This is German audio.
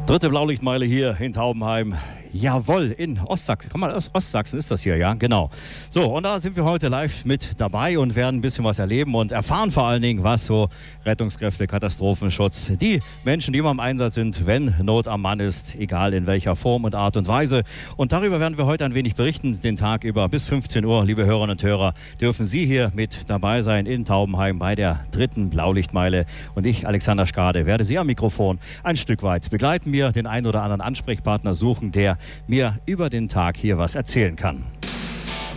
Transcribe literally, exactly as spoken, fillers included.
Dritte Blaulichtmeile hier in Taubenheim. Jawohl, in Ostsachsen. Komm mal, aus Ostsachsen ist das hier, ja, genau. So, und da sind wir heute live mit dabei und werden ein bisschen was erleben und erfahren vor allen Dingen, was so Rettungskräfte, Katastrophenschutz, die Menschen, die immer im Einsatz sind, wenn Not am Mann ist, egal in welcher Form und Art und Weise. Und darüber werden wir heute ein wenig berichten, den Tag über bis fünfzehn Uhr. Liebe Hörerinnen und Hörer, dürfen Sie hier mit dabei sein in Taubenheim bei der dritten Blaulichtmeile. Und ich, Alexander Skade, werde Sie am Mikrofon ein Stück weit begleiten, mir den einen oder anderen Ansprechpartner suchen, der mir über den Tag hier was erzählen kann.